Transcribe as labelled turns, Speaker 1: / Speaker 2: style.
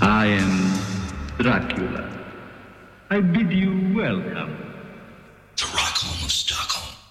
Speaker 1: I am Dracula. I bid you welcome.
Speaker 2: The Rock Home of Stockholm.